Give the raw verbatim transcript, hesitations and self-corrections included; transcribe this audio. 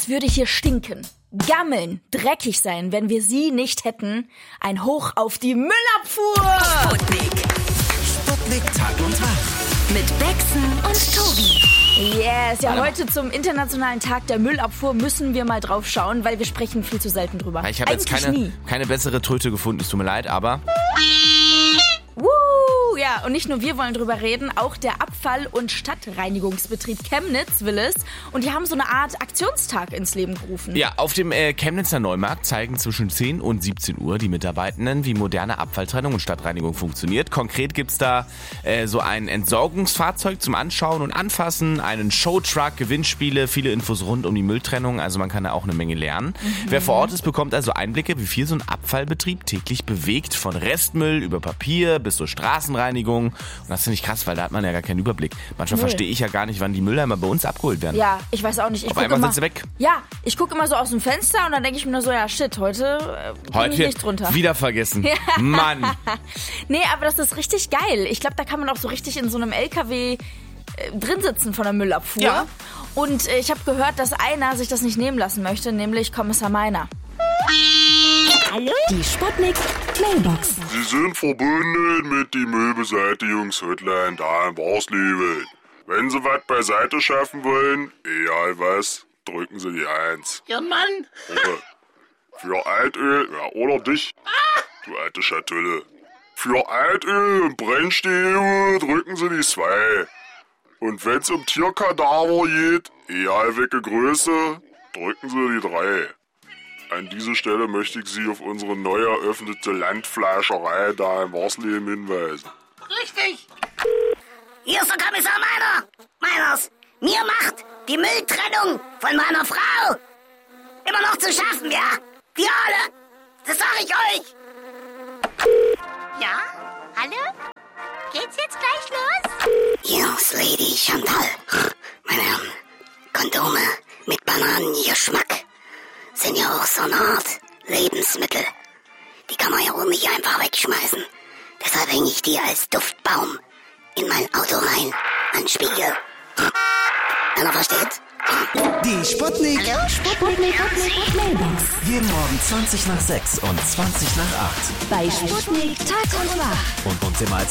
Es würde hier stinken, gammeln, dreckig sein, wenn wir sie nicht hätten. Ein Hoch auf die Müllabfuhr! Sputnik. Sputnik Tag und Tag. Mit Bexen und Tobi. Yes, ja, heute zum Internationalen Tag der Müllabfuhr müssen wir mal drauf schauen, weil wir sprechen viel zu selten drüber. Ich habe jetzt keine, keine bessere Tröte gefunden, es tut mir leid, aber... Woo, ja, und nicht nur wir wollen drüber reden, auch der Abfall- und Stadtreinigungsbetrieb Chemnitz will es. Und die haben so eine Art Aktionstag ins Leben gerufen. Ja, auf dem äh, Chemnitzer Neumarkt zeigen zwischen zehn und siebzehn Uhr die Mitarbeitenden, wie moderne Abfalltrennung und Stadtreinigung funktioniert. Konkret gibt's da äh, so ein Entsorgungsfahrzeug zum Anschauen und Anfassen, einen Showtruck, Gewinnspiele, viele Infos rund um die Mülltrennung. Also man kann da auch eine Menge lernen. Mhm. Wer vor Ort ist, bekommt also Einblicke, wie viel so ein Abfallbetrieb täglich bewegt. Von Restmüll über Papier bis zur Straßenreinigung. Und das finde ich krass, weil da hat man ja gar keinen Überblick. Manchmal Null. verstehe ich ja gar nicht, wann die Mülleimer bei uns abgeholt werden. Ja, ich weiß auch nicht. Ich Auf guck einmal immer, sind sie weg. Ja, ich gucke immer so aus dem Fenster und dann denke ich mir nur so, ja shit, heute äh, bring ich nichts runter. Wieder vergessen. Mann. Nee, aber das ist richtig geil. Ich glaube, da kann man auch so richtig in so einem L K W äh, drin sitzen von der Müllabfuhr. Ja. Und äh, ich habe gehört, dass einer sich das nicht nehmen lassen möchte, nämlich Kommissar Meiner. Hallo? Die Sputnik Mailbox. Sie sind verbunden mit die Müllbeseitigungshotline da in Warsleben. Wenn Sie was beiseite schaffen wollen, egal was, drücken Sie die eins. Ja, Mann. Oder für Altöl, ja, oder dich, du alte Schatulle. Für Altöl und Brennstäbe drücken Sie die zwei. Und wenn's um Tierkadaver geht, egal welche Größe, drücken Sie die drei. An dieser Stelle möchte ich Sie auf unsere neu eröffnete Landfleischerei da in Warsleben hinweisen. Richtig. Hier ist der Kommissar Meiner. Meiners, mir macht die Mülltrennung von meiner Frau immer noch zu schaffen, ja? Wir alle, das sag ich euch. Ja? Hallo? Geht's jetzt gleich los? Hier ist Lady Chantal. Meine Herren, Kondome mit Bananengeschmack sind ja auch so eine Art Lebensmittel. Die kann man ja wohl nicht einfach wegschmeißen. Deshalb hänge ich die als Duftbaum in mein Auto rein, an den Spiegel. Einer versteht? Die Sputnik. Hallo? Sputnik. Sputnik Mailbox. Jeden Morgen zwanzig nach sechs und zwanzig nach acht. Bei Sputnik Tag und Tag. Und uns immer als